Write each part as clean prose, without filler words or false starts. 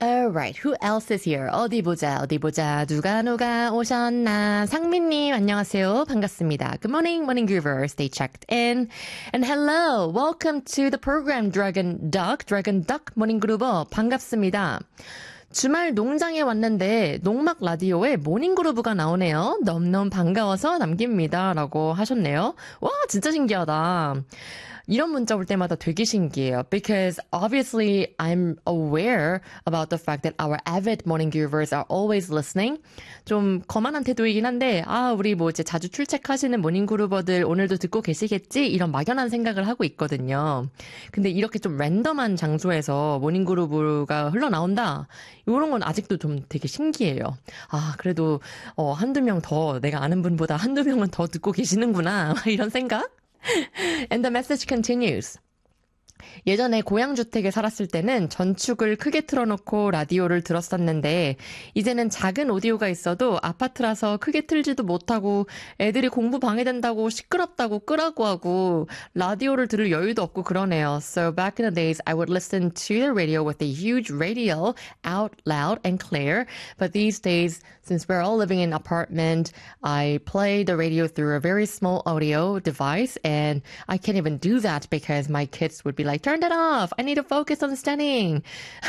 Alright, who else is here? 어디 보자, 어디 보자. 누가 오셨나? 상민님, 안녕하세요. 반갑습니다. Good morning, morning groovers. Stay checked in. And hello, welcome to the program Dragon Duck Morning Groover. 반갑습니다. 주말 농장에 왔는데 농막 라디오에 모닝그루브가 나오네요. 너무너무 반가워서 남깁니다. 라고 하셨네요. 와, 진짜 신기하다. 이런 문자 올 때마다 되게 신기해요. Because obviously I'm aware about the fact that our avid morning groovers are always listening. 좀 거만한 태도이긴 한데 우리 뭐 이제 자주 출첵하시는 모닝 그루버들 오늘도 듣고 계시겠지? 이런 막연한 생각을 하고 있거든요. 근데 이렇게 좀 랜덤한 장소에서 모닝 그루브가 흘러나온다? 이런 건 아직도 좀 되게 신기해요. 그래도 한두 명 더 내가 아는 분보다 한두 명은 더 듣고 계시는구나. 이런 생각? And the message continues. 예전에 고양주택에 살았을 때는 전축을 크게 틀어놓고 라디오를 들었었는데 이제는 작은 오디오가 있어도 아파트라서 크게 틀지도 못하고 애들이 공부 방해된다고 시끄럽다고 끄라고 하고 라디오를 들을 여유도 없고 그러네요. So back in the days I would listen to the radio with a huge radio out loud and clear. But these days since we're all living in an apartment I play the radio through a very small audio device and I can't even do that because my kids would be like turn that off. I need to focus on studying.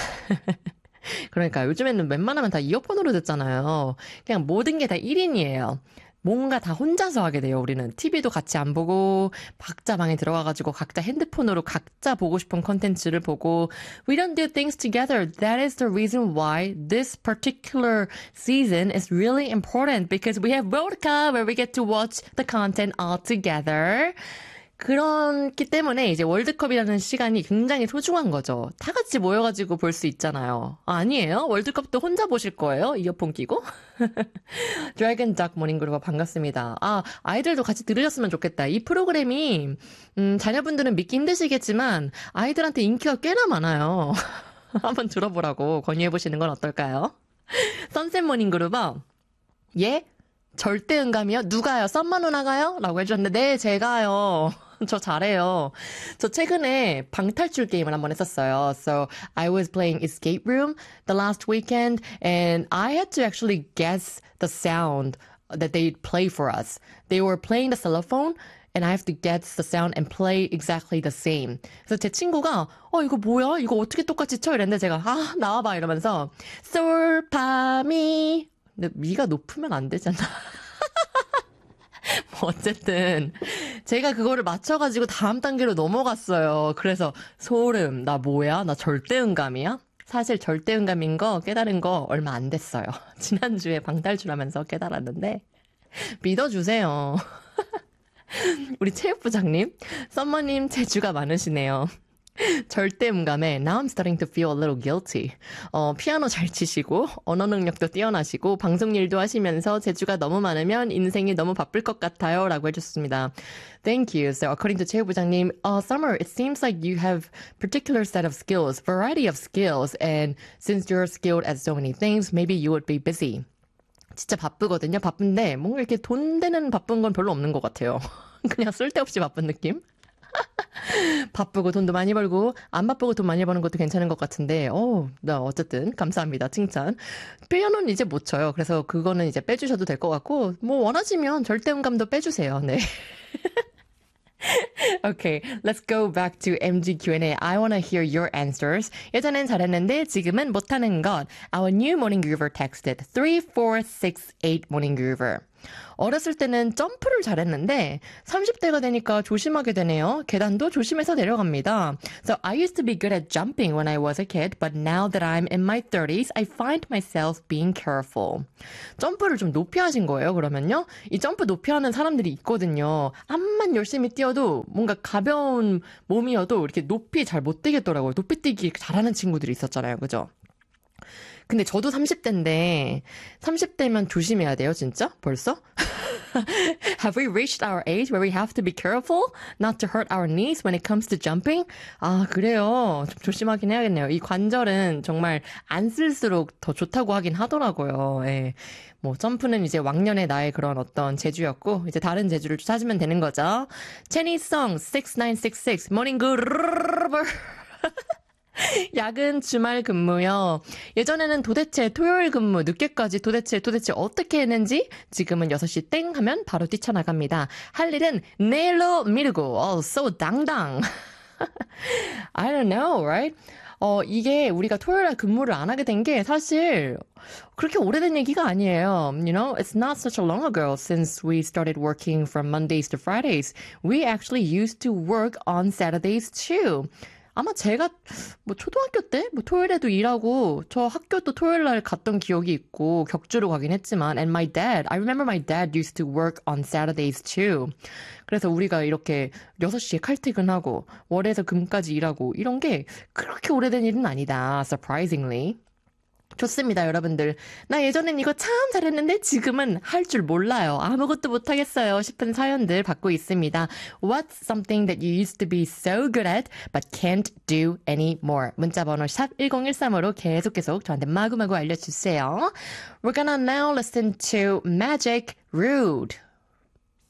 그러니까 요즘에는 웬만하면 다 이어폰으로 듣잖아요. 그냥 모든 게 다 1인이에요. 뭔가 다 혼자서 하게 돼요, 우리는. TV도 같이 안 보고, 각자 방에 들어가가지고 각자 핸드폰으로 각자 보고 싶은 콘텐츠를 보고, we don't do things together. That is the reason why this particular season is really important because we have World Cup where we get to watch the content all together. 그렇기 때문에 이제 월드컵이라는 시간이 굉장히 소중한 거죠. 다 같이 모여가지고 볼 수 있잖아요. 아니에요? 월드컵도 혼자 보실 거예요? 이어폰 끼고? 드래곤 닥 모닝 그루버 반갑습니다. 아이들도 같이 들으셨으면 좋겠다. 이 프로그램이 자녀분들은 믿기 힘드시겠지만 아이들한테 인기가 꽤나 많아요. 한번 들어보라고 권유해보시는 건 어떨까요? 선셋 모닝 그루버 예? 절대 응감이요? 누가요? 썸머 누나가요? 라고 해주셨는데 네, 제가요. 저 잘해요. 저 최근에 방탈출 게임을 한번 했었어요. So I was playing Escape Room the last weekend and I had to actually guess the sound that they'd play for us. They were playing the xylophone and I have to guess the sound and play exactly the same. 그래서 제 친구가 이거 뭐야? 이거 어떻게 똑같이 쳐? 이랬는데 제가 나와봐 이러면서 솔파미 근데 미가 높으면 안 되잖아. 뭐 어쨌든 제가 그거를 맞춰가지고 다음 단계로 넘어갔어요. 그래서 소름. 나 뭐야? 나 절대음감이야? 사실 절대음감인 거 깨달은 거 얼마 안 됐어요. 지난주에 방탈출하면서 깨달았는데 믿어주세요. 우리 체육부장님, 썸머님 재주가 많으시네요. 절대 음감에 Now I'm starting to feel a little guilty. 피아노 잘 치시고 언어 능력도 뛰어나시고 방송 일도 하시면서 재주가 너무 많으면 인생이 너무 바쁠 것 같아요 라고 해줬습니다. Thank you. So according to 최 부장님, Summer, it seems like you have particular set of skills, variety of skills, and since you're skilled at so many things, maybe you would be busy. 진짜 바쁘거든요. 바쁜데 뭔가 이렇게 돈 되는 바쁜 건 별로 없는 것 같아요. 그냥 쓸데없이 바쁜 느낌? 바쁘고 돈도 많이 벌고 안 바쁘고 돈 많이 버는 것도 괜찮은 것 같은데 나 어쨌든 감사합니다. 칭찬. 피아노는 이제 못 쳐요. 그래서 그거는 이제 빼주셔도 될 것 같고 뭐 원하시면 절대음감도 빼주세요. 네. Okay, let's go back to MG Q&A. I want to hear your answers. 예전엔 잘했는데 지금은 못하는 것. Our new morning groover texted 3468 morning groover. 어렸을 때는 점프를 잘했는데 30대가 되니까 조심하게 되네요. 계단도 조심해서 내려갑니다. So I used to be good at jumping when I was a kid, but now that I'm in my 30s, I find myself being careful. 점프를 좀 높이 하신 거예요, 그러면요? 이 점프 높이 하는 사람들이 있거든요. 암만 열심히 뛰어도 뭔가 가벼운 몸이어도 이렇게 높이 잘 못 뛰겠더라고요. 높이 뛰기 잘하는 친구들이 있었잖아요, 그죠? 근데 저도 30대인데 30대면 조심해야 돼요, 진짜? 벌써? Have we reached our age where we have to be careful not to hurt our knees when it comes to jumping? 그래요. 좀 조심하긴 해야겠네요. 이 관절은 정말 안 쓸수록 더 좋다고 하긴 하더라고요. 예. 뭐 점프는 이제 왕년의 나의 그런 어떤 재주였고 이제 다른 재주를 찾으면 되는 거죠. 체니송 6966 Morning Good 야근 주말 근무요. 예전에는 도대체 토요일 근무 늦게까지 도대체 어떻게 했는지 지금은 6시 땡 하면 바로 뛰쳐나갑니다. 할 일은 내일로 미루고 so 당당. I don't know, right? 이게 우리가 토요일 날 근무를 안 하게 된 게 사실 그렇게 오래된 얘기가 아니에요. You know, it's not such a long ago since we started working from Mondays to Fridays. We actually used to work on Saturdays too. 아마 제가 뭐 초등학교 때 뭐 토요일에도 일하고 저 학교도 토요일 날 갔던 기억이 있고 격주로 가긴 했지만 and I remember my dad used to work on Saturdays too. 그래서 우리가 이렇게 6시에 칼퇴근하고 월에서 금까지 일하고 이런 게 그렇게 오래된 일은 아니다. Surprisingly. 좋습니다, 여러분들. 나 예전엔 이거 참 잘했는데 지금은 할 줄 몰라요. 아무것도 못하겠어요 싶은 사연들 받고 있습니다. What's something that you used to be so good at but can't do anymore? 문자번호 샵 1013으로 계속 저한테 마구마구 알려주세요. We're gonna now listen to Magic Rude.